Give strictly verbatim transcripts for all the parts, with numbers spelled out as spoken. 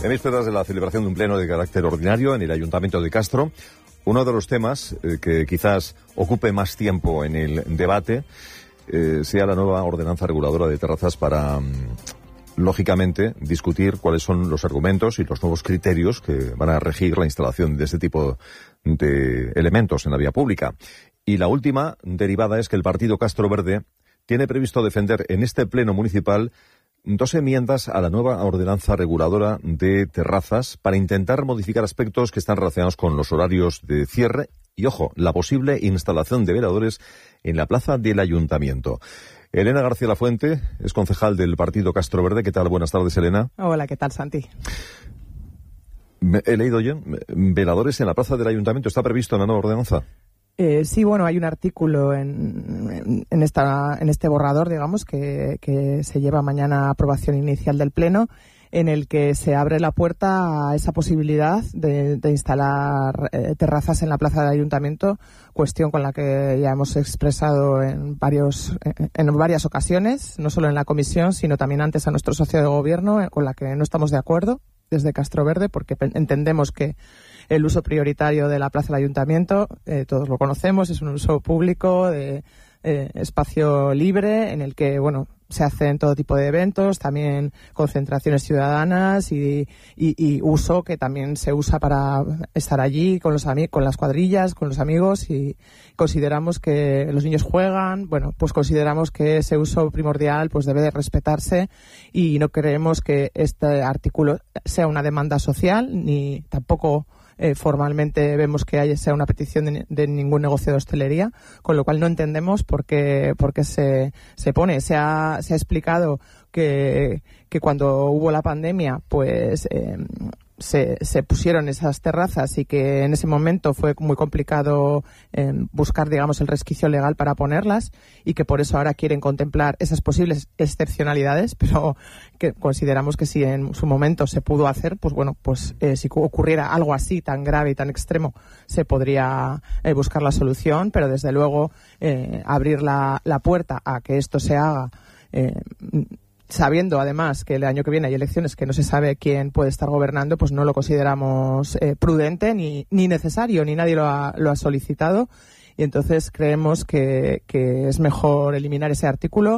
En vísperas de la celebración de un pleno de carácter ordinario en el Ayuntamiento de Castro, uno de los temas eh, que quizás ocupe más tiempo en el debate eh, sea la nueva ordenanza reguladora de terrazas para, mm, lógicamente, discutir cuáles son los argumentos y los nuevos criterios que van a regir la instalación de este tipo de elementos en la vía pública. Y la última derivada es que el partido Castro Verde tiene previsto defender en este pleno municipal dos enmiendas a la nueva ordenanza reguladora de terrazas para intentar modificar aspectos que están relacionados con los horarios de cierre y, ojo, la posible instalación de veladores en la plaza del Ayuntamiento. Elena García Lafuente es concejal del partido Castro Verde. ¿Qué tal? Buenas tardes, Elena. Hola, ¿qué tal, Santi? He leído yo, veladores en la plaza del Ayuntamiento. ¿Está previsto en la nueva ordenanza? Eh, sí, bueno, hay un artículo en, en, en, esta, en este borrador, digamos, que, que se lleva mañana a aprobación inicial del Pleno, en el que se abre la puerta a esa posibilidad de, de instalar eh, terrazas en la plaza del Ayuntamiento, cuestión con la que ya hemos expresado en, varios, en, en varias ocasiones, no solo en la comisión, sino también antes a nuestro socio de gobierno, con la que no estamos de acuerdo desde Castro Verde, porque entendemos que el uso prioritario de la plaza del Ayuntamiento, eh, todos lo conocemos, es un uso público de eh, espacio libre en el que, bueno, se hacen todo tipo de eventos, también concentraciones ciudadanas y, y, y uso que también se usa para estar allí con los ami- con las cuadrillas, con los amigos, y consideramos que los niños juegan, bueno, pues consideramos que ese uso primordial pues debe de respetarse y no creemos que este artículo sea una demanda social ni tampoco Eh, formalmente vemos que haya sea una petición de, de ningún negocio de hostelería, con lo cual no entendemos por qué, por qué se, se pone. Se ha, se ha explicado que, que cuando hubo la pandemia, pues eh, se, se pusieron esas terrazas y que en ese momento fue muy complicado eh, buscar, digamos, el resquicio legal para ponerlas y que por eso ahora quieren contemplar esas posibles excepcionalidades, pero que consideramos que si en su momento se pudo hacer, pues bueno, pues eh, si ocurriera algo así tan grave y tan extremo, se podría eh, buscar la solución, pero desde luego eh, abrir la, la puerta a que esto se haga eh, sabiendo además que el año que viene hay elecciones que no se sabe quién puede estar gobernando, pues no lo consideramos eh, prudente ni, ni necesario, ni nadie lo ha, lo ha solicitado, y entonces creemos que, que es mejor eliminar ese artículo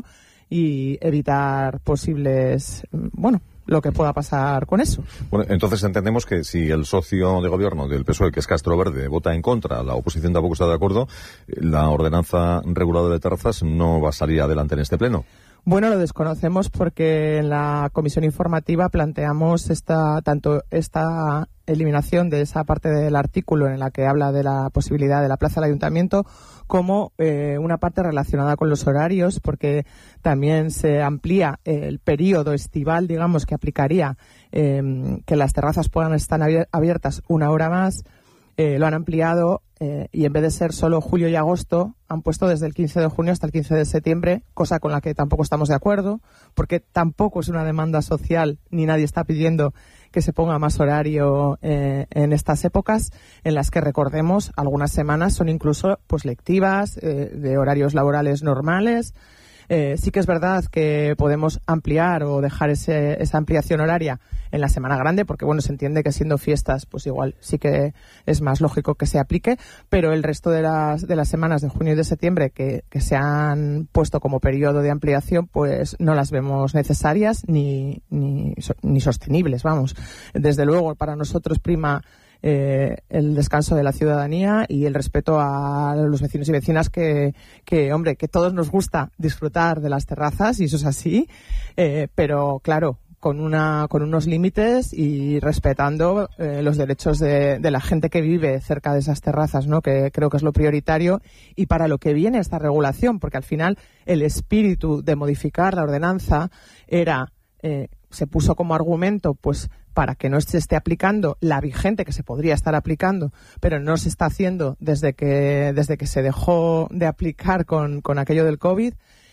y evitar posibles, bueno, lo que pueda pasar con eso. Bueno, entonces entendemos que si el socio de gobierno del P S O E, que es Castro Verde, vota en contra, la oposición tampoco está de acuerdo, la ordenanza reguladora de terrazas no va a salir adelante en este pleno. Bueno, lo desconocemos porque en la comisión informativa planteamos esta, tanto esta eliminación de esa parte del artículo en la que habla de la posibilidad de la plaza del Ayuntamiento como eh, una parte relacionada con los horarios, porque también se amplía el periodo estival, digamos, que aplicaría eh, que las terrazas puedan estar abiertas una hora más. Eh, lo han ampliado eh, y en vez de ser solo julio y agosto, han puesto desde el quince de junio hasta el quince de septiembre, cosa con la que tampoco estamos de acuerdo, porque tampoco es una demanda social, ni nadie está pidiendo que se ponga más horario eh, en estas épocas, en las que, recordemos, algunas semanas son incluso pues lectivas, eh, de horarios laborales normales. Eh, sí que es verdad que podemos ampliar o dejar ese, esa ampliación horaria en la semana grande, porque bueno, se entiende que siendo fiestas, pues igual sí que es más lógico que se aplique, pero el resto de las, de las semanas de junio y de septiembre que, que se han puesto como periodo de ampliación, pues no las vemos necesarias ni, ni, ni sostenibles, vamos. Desde luego, para nosotros prima Eh, el descanso de la ciudadanía y el respeto a los vecinos y vecinas que, que, hombre, que todos nos gusta disfrutar de las terrazas, y eso es así, eh, pero claro, con una con unos límites y respetando eh, los derechos de, de la gente que vive cerca de esas terrazas, ¿no? Que creo que es lo prioritario y para lo que viene esta regulación, porque al final el espíritu de modificar la ordenanza era eh, se puso como argumento, pues, para que no se esté aplicando la vigente que se podría estar aplicando, pero no se está haciendo desde que desde que se dejó de aplicar con, con aquello del COVID,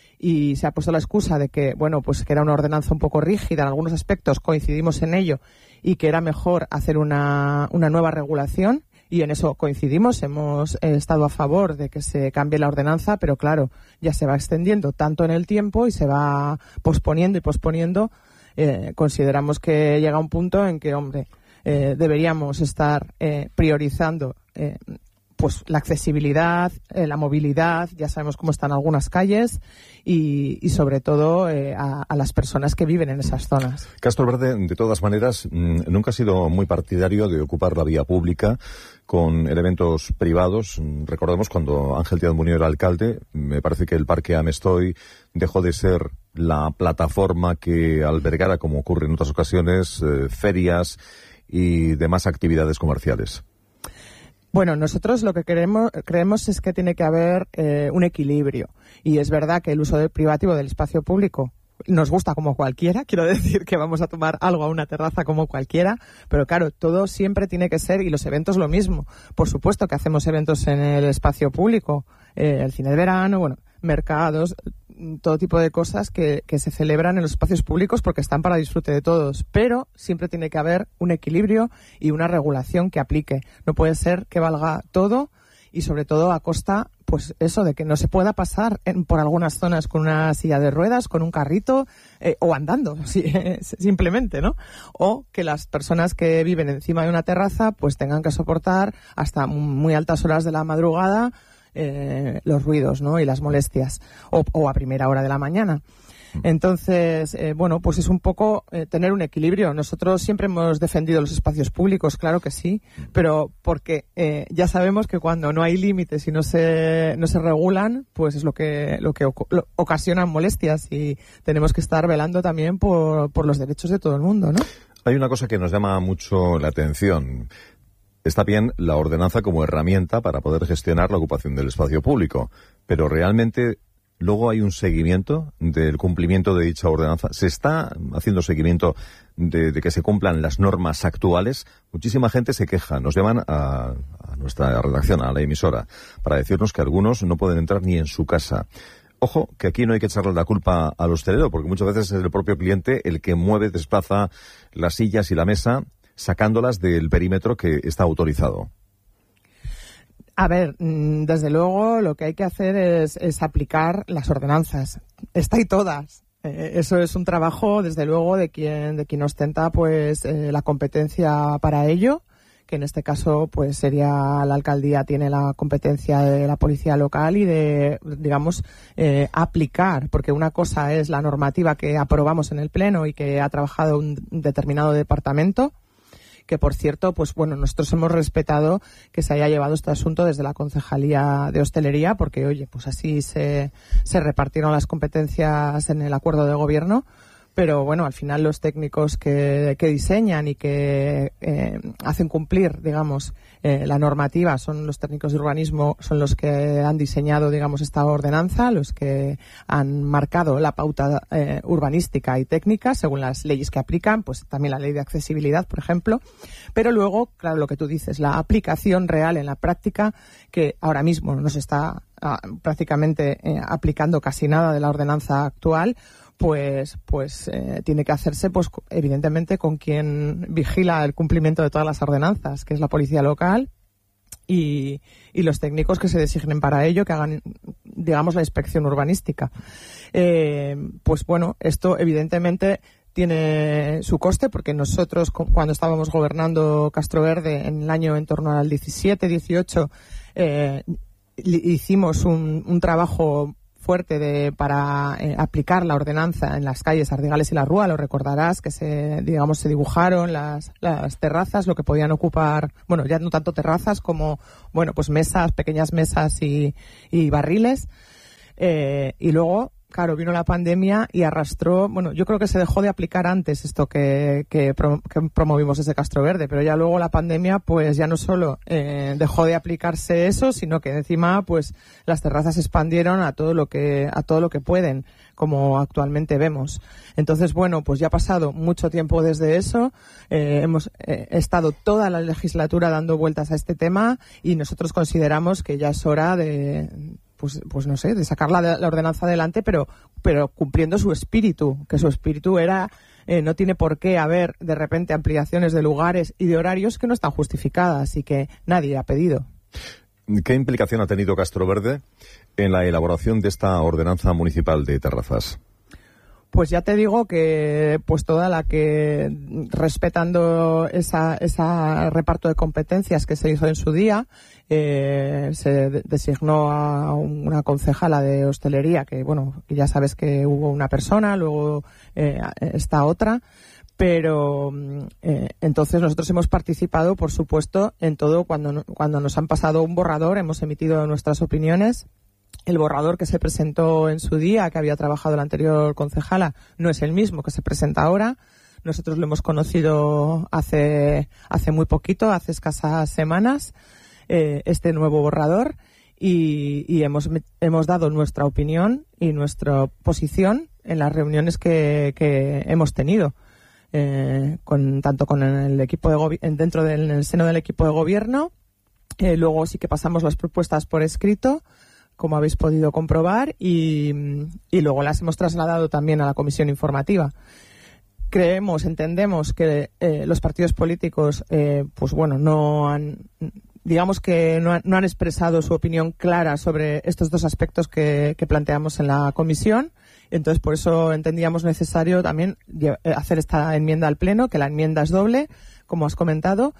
y se ha puesto la excusa de que, bueno, pues que era una ordenanza un poco rígida en algunos aspectos, coincidimos en ello, y que era mejor hacer una, una nueva regulación, y en eso coincidimos, hemos eh, estado a favor de que se cambie la ordenanza, pero claro, ya se va extendiendo tanto en el tiempo y se va posponiendo y posponiendo eh, consideramos que llega un punto en que, hombre, eh, deberíamos estar eh, priorizando eh, pues la accesibilidad, eh, la movilidad, ya sabemos cómo están algunas calles y, y sobre todo eh, a, a las personas que viven en esas zonas. Castroverde, de todas maneras, mmm, nunca ha sido muy partidario de ocupar la vía pública con elementos privados. Recordemos cuando Ángel Díaz Muñoz era alcalde, me parece que el Parque Amestoy dejó de ser la plataforma que albergara, como ocurre en otras ocasiones, eh, ferias y demás actividades comerciales. Bueno, nosotros lo que queremos, creemos es que tiene que haber eh, un equilibrio. Y es verdad que el uso del privativo del espacio público nos gusta como cualquiera. Quiero decir que vamos a tomar algo a una terraza como cualquiera. Pero claro, todo siempre tiene que ser, y los eventos lo mismo. Por supuesto que hacemos eventos en el espacio público, eh, el cine de verano, bueno, mercados, todo tipo de cosas que, que se celebran en los espacios públicos porque están para disfrute de todos, pero siempre tiene que haber un equilibrio y una regulación que aplique. No puede ser que valga todo y sobre todo a costa, pues eso, de que no se pueda pasar en, por algunas zonas con una silla de ruedas, con un carrito eh, o andando, sí, simplemente, ¿no? O que las personas que viven encima de una terraza pues tengan que soportar hasta muy altas horas de la madrugada Eh, los ruidos, ¿no? Y las molestias, o, o a primera hora de la mañana. Entonces, eh, bueno, pues es un poco eh, tener un equilibrio. Nosotros siempre hemos defendido los espacios públicos, claro que sí, pero porque eh, ya sabemos que cuando no hay límites y no se no se regulan, pues es lo que lo que oc- lo, ocasionan molestias, y tenemos que estar velando también por, por los derechos de todo el mundo, ¿no? Hay una cosa que nos llama mucho la atención. Está bien la ordenanza como herramienta para poder gestionar la ocupación del espacio público, pero realmente luego hay un seguimiento del cumplimiento de dicha ordenanza. ¿Se está haciendo seguimiento de, de que se cumplan las normas actuales? Muchísima gente se queja, nos llaman a, a nuestra redacción, a la emisora, para decirnos que algunos no pueden entrar ni en su casa. Ojo, que aquí no hay que echarle la culpa al hostelero, porque muchas veces es el propio cliente el que mueve, desplaza las sillas y la mesa, sacándolas del perímetro que está autorizado. A ver, desde luego lo que hay que hacer es, es aplicar las ordenanzas. Está y todas. Eh, eso es un trabajo, desde luego, de quien de quien ostenta pues eh, la competencia para ello, que en este caso pues sería la alcaldía, tiene la competencia de la policía local y de, digamos, eh, aplicar, porque una cosa es la normativa que aprobamos en el Pleno y que ha trabajado un determinado departamento, que por cierto, pues bueno, nosotros hemos respetado que se haya llevado este asunto desde la Concejalía de Hostelería, porque oye, pues así se, se repartieron las competencias en el acuerdo de gobierno. Pero bueno, al final los técnicos que, que diseñan y que eh, hacen cumplir, digamos, eh, la normativa son los técnicos de urbanismo, son los que han diseñado, digamos, esta ordenanza, los que han marcado la pauta eh, urbanística y técnica según las leyes que aplican, pues también la ley de accesibilidad, por ejemplo. Pero luego, claro, lo que tú dices, la aplicación real en la práctica, que ahora mismo no se está ah, prácticamente eh, aplicando casi nada de la ordenanza actual, pues pues eh, tiene que hacerse pues evidentemente con quien vigila el cumplimiento de todas las ordenanzas, que es la policía local y, y los técnicos que se designen para ello, que hagan, digamos, la inspección urbanística. Eh, pues bueno, esto evidentemente tiene su coste, porque nosotros cuando estábamos gobernando Castroverde en el año en torno al diecisiete, dieciocho, eh, hicimos un, un trabajo fuerte de para eh, aplicar la ordenanza en las calles Ardigales y La Rúa. Lo recordarás, que se, digamos, se dibujaron las, las terrazas, lo que podían ocupar, bueno, ya no tanto terrazas como, bueno, pues mesas, pequeñas mesas y, y barriles. Eh, y luego, claro, vino la pandemia y arrastró, bueno, yo creo que se dejó de aplicar antes esto que, que, pro, que promovimos desde Castroverde, pero ya luego la pandemia, pues ya no solo eh, dejó de aplicarse eso, sino que encima, pues las terrazas se expandieron a todo lo que, a todo lo que pueden, como actualmente vemos. Entonces, bueno, pues ya ha pasado mucho tiempo desde eso, eh, hemos eh, estado toda la legislatura dando vueltas a este tema y nosotros consideramos que ya es hora de Pues, pues no sé, de sacar la, la ordenanza adelante, pero pero cumpliendo su espíritu, que su espíritu era, eh, no tiene por qué haber de repente ampliaciones de lugares y de horarios que no están justificadas y que nadie ha pedido. ¿Qué implicación ha tenido Castroverde en la elaboración de esta ordenanza municipal de terrazas? Pues ya te digo que pues toda la que, respetando esa, esa reparto de competencias que se hizo en su día, eh, se de- designó a una concejala de hostelería, que bueno, que ya sabes que hubo una persona, luego eh, está otra, pero eh, entonces nosotros hemos participado, por supuesto, en todo. Cuando, cuando nos han pasado un borrador, hemos emitido nuestras opiniones. El borrador que se presentó en su día, que había trabajado la anterior concejala, no es el mismo que se presenta ahora. Nosotros lo hemos conocido hace, hace muy poquito, hace escasas semanas, eh, este nuevo borrador, y, y hemos, hemos dado nuestra opinión y nuestra posición en las reuniones que, que hemos tenido, eh, con, tanto con el equipo de gobi- dentro del en el seno del equipo de gobierno. Eh, luego sí que pasamos las propuestas por escrito, como habéis podido comprobar, y, y luego las hemos trasladado también a la comisión informativa. Creemos, entendemos que eh, los partidos políticos, eh, pues bueno, no han, digamos que no han, no han expresado su opinión clara sobre estos dos aspectos que, que planteamos en la comisión. Entonces, por eso entendíamos necesario también lle- hacer esta enmienda al Pleno, que la enmienda es doble, como has comentado,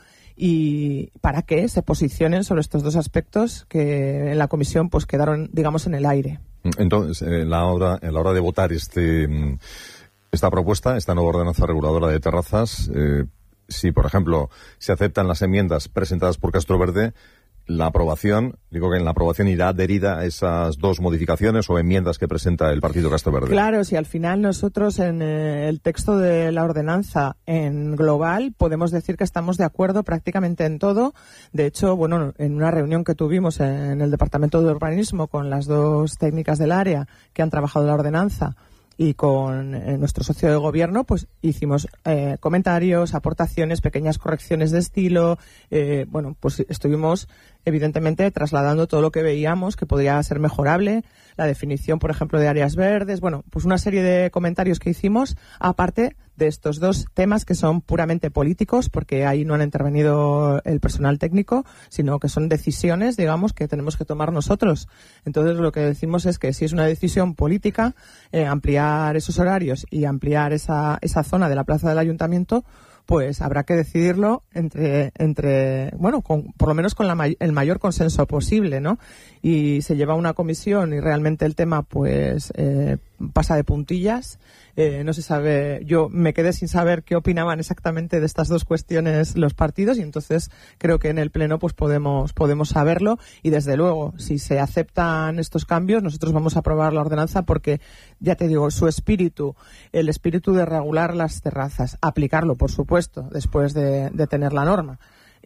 y para que se posicionen sobre estos dos aspectos que en la comisión pues quedaron, digamos, en el aire. Entonces, en la hora, en la hora de votar este, mm, esta propuesta, esta nueva ordenanza reguladora de terrazas, eh, si, por ejemplo, se aceptan las enmiendas presentadas por Castroverde, la aprobación, digo que en la aprobación irá adherida a esas dos modificaciones o enmiendas que presenta el partido Castroverde. Claro, si al final nosotros en eh, el texto de la ordenanza en global podemos decir que estamos de acuerdo prácticamente en todo. De hecho, bueno, en una reunión que tuvimos en el Departamento de Urbanismo con las dos técnicas del área que han trabajado la ordenanza y con eh, nuestro socio de gobierno, pues hicimos eh, comentarios, aportaciones, pequeñas correcciones de estilo. Eh, bueno, pues estuvimos evidentemente trasladando todo lo que veíamos que podría ser mejorable, la definición, por ejemplo, de áreas verdes. Bueno, pues una serie de comentarios que hicimos, aparte de estos dos temas que son puramente políticos, porque ahí no han intervenido el personal técnico, sino que son decisiones, digamos, que tenemos que tomar nosotros. Entonces, lo que decimos es que si es una decisión política, eh, ampliar esos horarios y ampliar esa, esa zona de la plaza del ayuntamiento, pues habrá que decidirlo entre, entre bueno, con, por lo menos con la may- el mayor consenso posible, ¿no? Y se lleva a una comisión y realmente el tema, pues, eh, pasa de puntillas. Eh, no se sabe, yo me quedé sin saber qué opinaban exactamente de estas dos cuestiones los partidos, y entonces creo que en el Pleno pues podemos, podemos saberlo, y desde luego, si se aceptan estos cambios, nosotros vamos a aprobar la ordenanza porque, ya te digo, su espíritu, el espíritu de regular las terrazas, aplicarlo, por supuesto, después de, de tener la norma,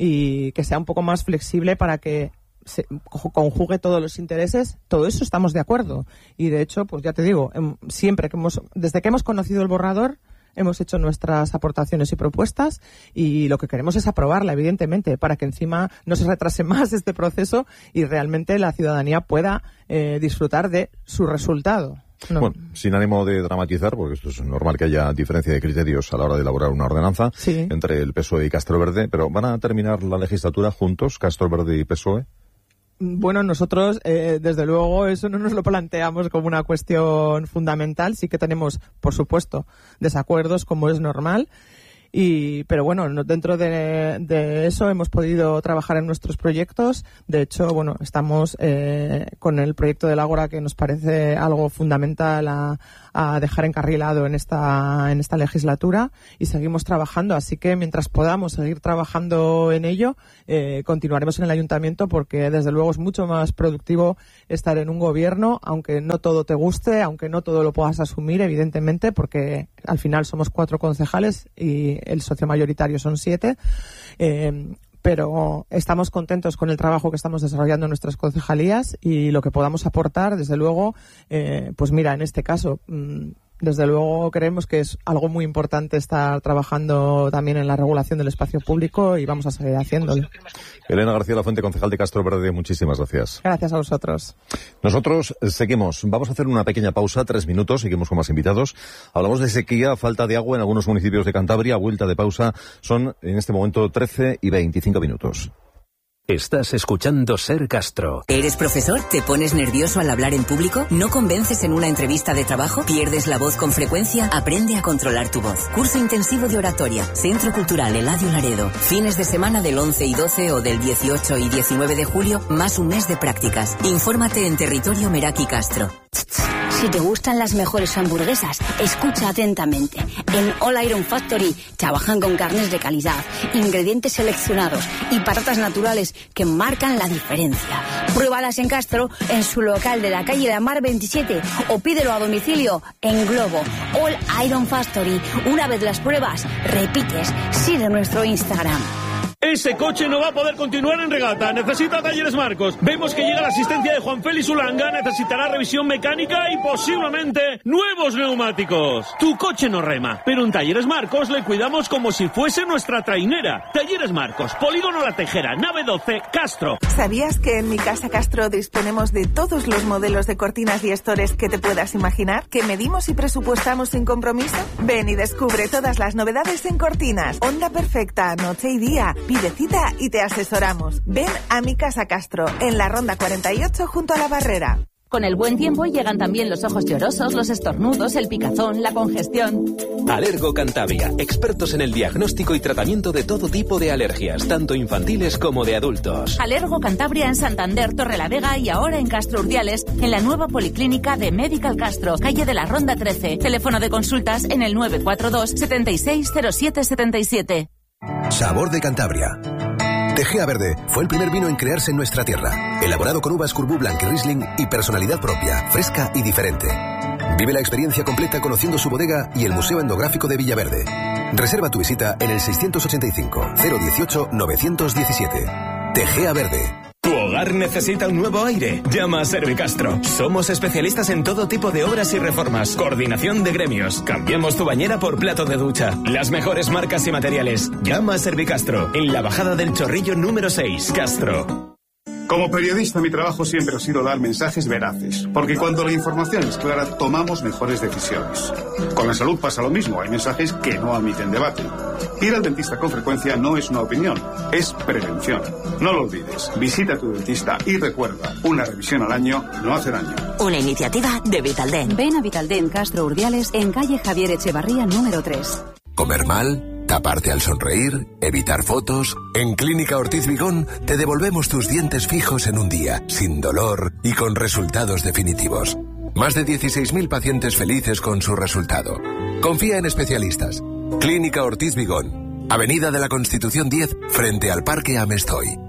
y que sea un poco más flexible para que se conjugue todos los intereses, todo eso estamos de acuerdo. Y de hecho, pues ya te digo, siempre que hemos, desde que hemos conocido el borrador, hemos hecho nuestras aportaciones y propuestas, y lo que queremos es aprobarla, evidentemente, para que encima no se retrase más este proceso y realmente la ciudadanía pueda eh, disfrutar de su resultado. No. Bueno, sin ánimo de dramatizar, porque esto es normal que haya diferencia de criterios a la hora de elaborar una ordenanza, sí, entre el P S O E y Castroverde, pero ¿van a terminar la legislatura juntos, Castroverde y P S O E? Bueno, nosotros, eh, desde luego, eso no nos lo planteamos como una cuestión fundamental. Sí que tenemos, por supuesto, desacuerdos, como es normal. Y, pero bueno, no, dentro de, de eso hemos podido trabajar en nuestros proyectos. De hecho, bueno, estamos eh, con el proyecto del Ágora, que nos parece algo fundamental a, a dejar encarrilado en esta, en esta legislatura, y seguimos trabajando. Así que mientras podamos seguir trabajando en ello, eh, continuaremos en el ayuntamiento, porque desde luego es mucho más productivo estar en un gobierno, aunque no todo te guste, aunque no todo lo puedas asumir, evidentemente, porque al final somos cuatro concejales y el socio mayoritario son siete, eh, pero estamos contentos con el trabajo que estamos desarrollando en nuestras concejalías, y lo que podamos aportar, desde luego, eh, pues mira, en este caso, mmm, desde luego creemos que es algo muy importante estar trabajando también en la regulación del espacio público, y vamos a seguir haciéndolo. Elena García Lafuente, concejal de Castroverde, muchísimas gracias. Gracias a vosotros. Nosotros seguimos. Vamos a hacer una pequeña pausa, tres minutos, seguimos con más invitados. Hablamos de sequía, falta de agua en algunos municipios de Cantabria, vuelta de pausa. Son en este momento trece y veinticinco minutos. Estás escuchando Ser Castro. ¿Eres profesor? ¿Te pones nervioso al hablar en público? ¿No convences en una entrevista de trabajo? ¿Pierdes la voz con frecuencia? Aprende a controlar tu voz. Curso intensivo de oratoria. Centro Cultural Eladio Laredo. Fines de semana del once y doce o del dieciocho y diecinueve de julio, más un mes de prácticas. Infórmate en Territorio Meraki Castro. Si te gustan las mejores hamburguesas, escucha atentamente. En All Iron Factory trabajan con carnes de calidad, ingredientes seleccionados y patatas naturales que marcan la diferencia. Pruébalas en Castro, en su local de la calle La Mar veintisiete, o pídelo a domicilio en Globo. All Iron Factory. Una vez las pruebas, repites. Sigue nuestro Instagram. Ese coche no va a poder continuar en regata. Necesita Talleres Marcos. Vemos que llega la asistencia de Juan Félix Ulanga. Necesitará revisión mecánica y posiblemente nuevos neumáticos. Tu coche no rema, pero en Talleres Marcos le cuidamos como si fuese nuestra trainera. Talleres Marcos, Polígono La Tejera, nave doce, Castro. ¿Sabías que en Mi Casa Castro disponemos de todos los modelos de cortinas y estores que te puedas imaginar? ¿Que medimos y presupuestamos sin compromiso? Ven y descubre todas las novedades en cortinas. Onda perfecta, noche y día. Pide cita y te asesoramos. Ven a Mi Casa Castro, en la Ronda cuarenta y ocho junto a la Barrera. Con el buen tiempo llegan también los ojos llorosos, los estornudos, el picazón, la congestión. Alergo Cantabria, expertos en el diagnóstico y tratamiento de todo tipo de alergias, tanto infantiles como de adultos. Alergo Cantabria en Santander, Torrelavega y ahora en Castro Urdiales, en la nueva policlínica de Medical Castro, calle de la Ronda trece. Teléfono de consultas en el nueve cuatro dos, setenta y seis, cero siete setenta y siete. Sabor de Cantabria. Tegea Verde fue el primer vino en crearse en nuestra tierra, elaborado con uvas Courbou Blanc y Riesling y personalidad propia, fresca y diferente. Vive la experiencia completa conociendo su bodega y el Museo Etnográfico de Villaverde. Reserva tu visita en el seiscientos ochenta y cinco, cero dieciocho, novecientos diecisiete. Tegea Verde. Tu hogar necesita un nuevo aire. Llama a Servicastro. Somos especialistas en todo tipo de obras y reformas. Coordinación de gremios. Cambiamos tu bañera por plato de ducha. Las mejores marcas y materiales. Llama a Servicastro. En la bajada del Chorrillo número seis, Castro. Como periodista, mi trabajo siempre ha sido dar mensajes veraces, porque cuando la información es clara, tomamos mejores decisiones. Con la salud pasa lo mismo, hay mensajes que no admiten debate. Ir al dentista con frecuencia no es una opinión, es prevención. No lo olvides, visita a tu dentista y recuerda, una revisión al año no hace daño. Una iniciativa de Vitaldent. Ven a Vitaldent Castro Urdiales en calle Javier Echevarría número tres. ¿Comer mal? ¿Taparte al sonreír? ¿Evitar fotos? En Clínica Ortiz Vigón te devolvemos tus dientes fijos en un día, sin dolor y con resultados definitivos. Más de dieciséis mil pacientes felices con su resultado. Confía en especialistas. Clínica Ortiz Vigón, Avenida de la Constitución diez, frente al Parque Amestoy.